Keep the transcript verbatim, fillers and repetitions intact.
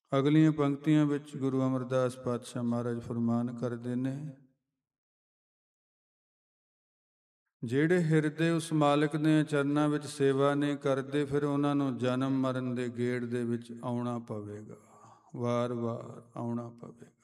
ਅਗਲੀਆਂ ਪੰਕਤੀਆਂ ਵਿੱਚ ਗੁਰੂ ਅਮਰਦਾਸ ਪਾਤਸ਼ਾਹ ਮਹਾਰਾਜ ਫਰਮਾਨ ਕਰਦੇ ਨੇ, ਜਿਹੜੇ ਹਿਰਦੇ ਉਸ ਮਾਲਕ ਦੇ ਚਰਨਾਂ ਵਿੱਚ ਸੇਵਾ ਨਹੀਂ ਕਰਦੇ, ਫਿਰ ਉਹਨਾਂ ਨੂੰ ਜਨਮ ਮਰਨ ਦੇ ਗੇੜ ਦੇ ਵਿੱਚ ਆਉਣਾ ਪਵੇਗਾ, ਵਾਰ ਵਾਰ ਆਉਣਾ ਪਵੇਗਾ।